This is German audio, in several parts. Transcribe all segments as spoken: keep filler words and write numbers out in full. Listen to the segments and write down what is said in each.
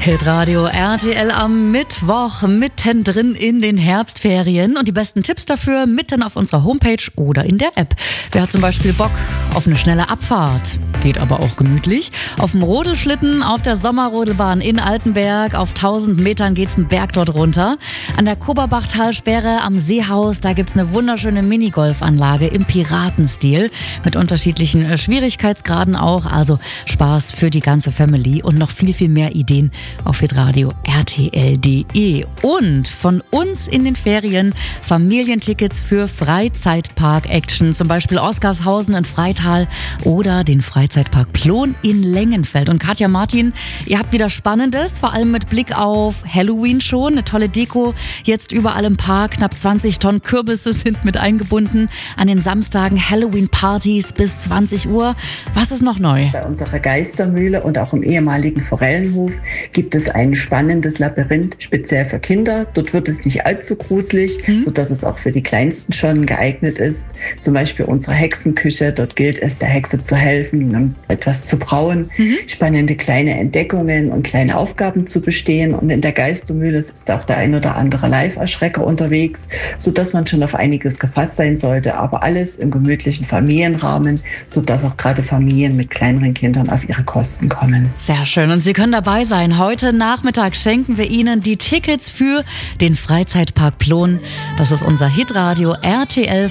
Hitradio R T L am Mittwoch, mittendrin in den Herbstferien. Und die besten Tipps dafür mitten auf unserer Homepage oder in der App. Wer hat zum Beispiel Bock auf eine schnelle Abfahrt? Geht aber auch gemütlich. Auf dem Rodelschlitten, auf der Sommerrodelbahn in Altenberg. Auf tausend Metern geht's einen Berg dort runter. An der Koberbachtalsperre am Seehaus, da gibt's eine wunderschöne Minigolfanlage im Piratenstil. Mit unterschiedlichen Schwierigkeitsgraden auch. Also Spaß für die ganze Family und noch viel, viel mehr Ideen auf hitradio R T L punkt de. Und von uns in den Ferien Familientickets für Freizeitpark-Action. Zum Beispiel Oskarshausen in Freital oder den Freizeitpark Plon in Lengenfeld. Und Katja, Martin, ihr habt wieder Spannendes, vor allem mit Blick auf Halloween schon. Eine tolle Deko jetzt überall im Park. Knapp zwanzig Tonnen Kürbisse sind mit eingebunden. An den Samstagen Halloween-Partys bis zwanzig Uhr. Was ist noch neu? Bei unserer Geistermühle und auch im ehemaligen Forellenhof gibt es ein spannendes Labyrinth, speziell für Kinder. Dort wird es nicht allzu gruselig, mhm. sodass es auch für die Kleinsten schon geeignet ist. Zum Beispiel unsere Hexenküche. Dort gilt es, der Hexe zu helfen, etwas zu brauen, mhm. spannende kleine Entdeckungen und kleine Aufgaben zu bestehen. Und in der Geistermühle ist auch der ein oder andere Live-Erschrecker unterwegs, sodass man schon auf einiges gefasst sein sollte. Aber alles im gemütlichen Familienrahmen, sodass auch gerade Familien mit kleineren Kindern auf ihre Kosten kommen. Sehr schön. Und Sie können dabei sein. Heute Nachmittag schenken wir Ihnen die Tickets für den Freizeitpark Plon. Das ist unser Hitradio R T L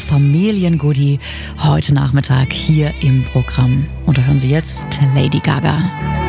Familiengoodie. Heute Nachmittag hier im Programm. Und da hören Sie jetzt Lady Gaga.